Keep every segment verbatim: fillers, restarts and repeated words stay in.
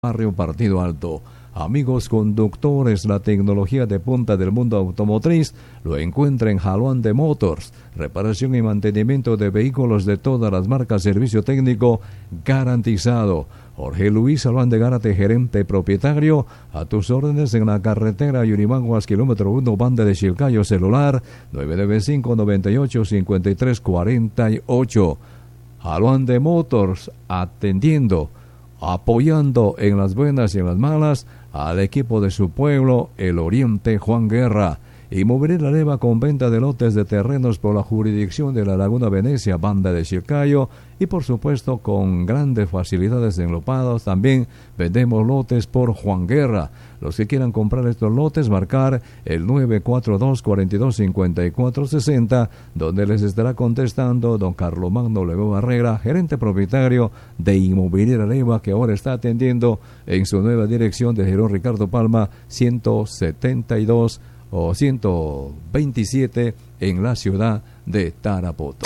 Barrio Partido Alto. Amigos conductores, la tecnología de punta del mundo automotriz lo encuentra en Jaluande Motors. Reparación y mantenimiento de vehículos de todas las marcas, servicio técnico garantizado. Jorge Luis Jaluande Gárate, gerente propietario, a tus órdenes en la carretera Yurimaguas, kilómetro uno, banda de Chilcayo, celular nueve nueve cinco, nueve ocho, cinco tres cuatro ocho. Jaluande Motors, atendiendo, apoyando en las buenas y en las malas al equipo de su pueblo, el Oriente Juan Guerra. Inmobiliaria La Leva, con venta de lotes de terrenos por la jurisdicción de la Laguna Venecia, banda de Chilcayo, y por supuesto con grandes facilidades enlopados. También vendemos lotes por Juan Guerra. Los que quieran comprar estos lotes, marcar el nueve cuatro dos, cuatro dos, cinco cuatro seis cero, donde les estará contestando don Carlomagno Leo Barrera, gerente propietario de Inmobiliaria La Leva, que ahora está atendiendo en su nueva dirección de Girón Ricardo Palma ciento setenta y dos o ciento veintisiete en la ciudad de Tarapoto.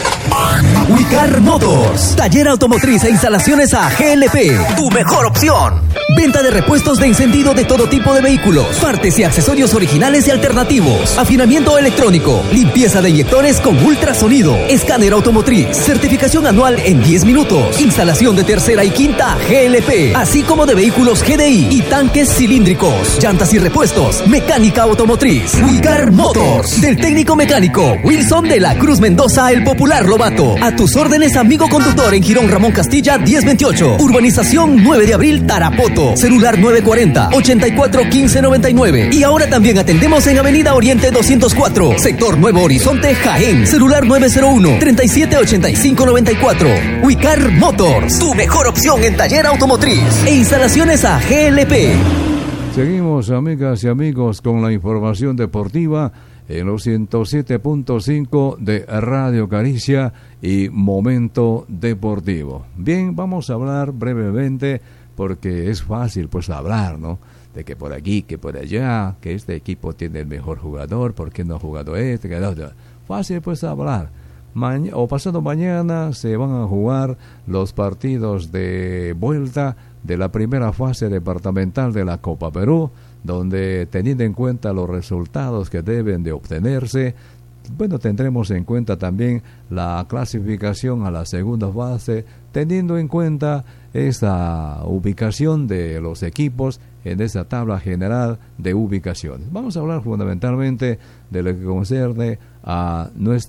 Wicar Motors, taller automotriz e instalaciones a G L P, tu mejor opción. Venta de repuestos de encendido de todo tipo de vehículos, partes y accesorios originales y alternativos, afinamiento electrónico, limpieza de inyectores con ultrasonido, escáner automotriz, certificación anual en diez minutos, instalación de tercera y quinta G L P, así como de vehículos G D I y tanques cilíndricos, llantas y repuestos, mecánica automotriz. Wicar Motors, del técnico mecánico Wilson de la Cruz Mendoza, el popular Lobato. A tus órdenes, amigo conductor, en Girón Ramón Castilla diez veintiocho, urbanización nueve de abril, Tarapoto, celular nueve cuarenta, ochenta y cuatro, quince noventa y nueve. Y ahora también atendemos en Avenida Oriente doscientos cuatro, sector Nuevo Horizonte, Jaén, celular nueve cero uno, treinta y siete, ochenta y cinco noventa y cuatro. Wicar Motors, tu mejor opción en taller automotriz e instalaciones a G L P. Seguimos, amigas y amigos, con la información deportiva en los ciento siete punto cinco de Radio Caricia y Momento Deportivo. Bien, vamos a hablar brevemente, porque es fácil pues hablar, ¿no? De que por aquí, que por allá, que este equipo tiene el mejor jugador, ¿por qué no ha jugado este? Que no, no. Fácil pues hablar. Maña, o pasado mañana se van a jugar los partidos de vuelta de la primera fase departamental de la Copa Perú, donde, teniendo en cuenta los resultados que deben de obtenerse, bueno, tendremos en cuenta también la clasificación a la segunda fase, teniendo en cuenta esa ubicación de los equipos en esa tabla general de ubicaciones. Vamos a hablar fundamentalmente de lo que concierne a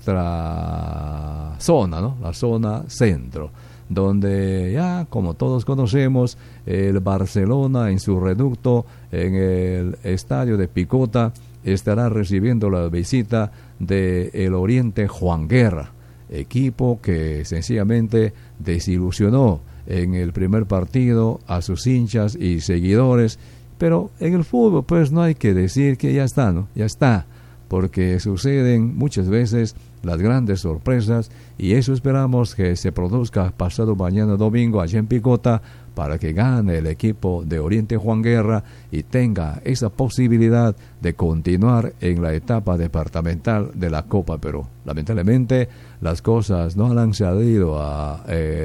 nuestra zona, ¿no? La zona centro, donde ya, como todos conocemos, el Barcelona en su reducto en el estadio de Picota estará recibiendo la visita de el Oriente Juan Guerra, equipo que sencillamente desilusionó en el primer partido a sus hinchas y seguidores, pero en el fútbol pues no hay que decir que ya está, ¿no? Ya está, porque suceden muchas veces las grandes sorpresas, y eso esperamos que se produzca pasado mañana domingo allá en Picota, para que gane el equipo de Oriente Juan Guerra y tenga esa posibilidad de continuar en la etapa departamental de la Copa Perú. Lamentablemente las cosas no han salido a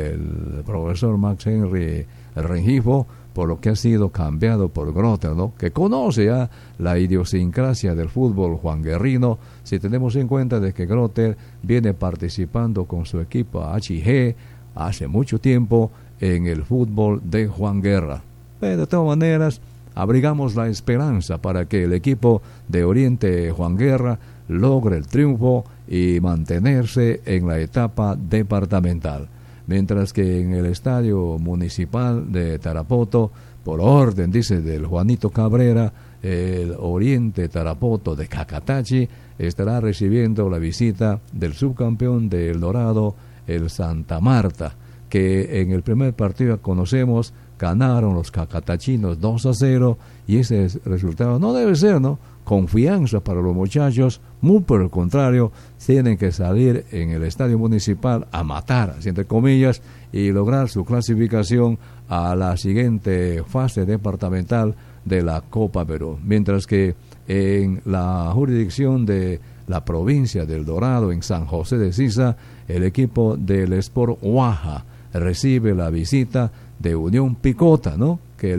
el profesor Max Henry Rengifo, por lo que ha sido cambiado por Grotter, ¿no? Que conoce ya la idiosincrasia del fútbol juanguerrino, si tenemos en cuenta de que Grotter viene participando con su equipo H I G hace mucho tiempo en el fútbol de Juan Guerra. Pero de todas maneras, abrigamos la esperanza para que el equipo de Oriente Juan Guerra logre el triunfo y mantenerse en la etapa departamental. Mientras que en el estadio municipal de Tarapoto, por orden, dice, del Juanito Cabrera, el Oriente Tarapoto de Cacatachi estará recibiendo la visita del subcampeón de El Dorado, el Santa Marta, que en el primer partido conocemos, ganaron los cacatachinos dos a cero, y ese resultado no debe ser, ¿no? Confianza para los muchachos, muy por el contrario, tienen que salir en el estadio municipal a matar, entre comillas, y lograr su clasificación a la siguiente fase departamental de la Copa Perú. Mientras que en la jurisdicción de la provincia del Dorado, en San José de Sisa, el equipo del Sport Oaxaca recibe la visita de Unión Picota, ¿no? Que